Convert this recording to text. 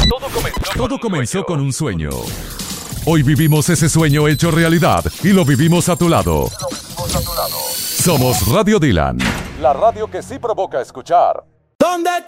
Todo comenzó con un sueño. Hoy vivimos ese sueño hecho realidad y lo vivimos a tu lado. Somos Radio Dylan. La radio que sí provoca escuchar. ¿Dónde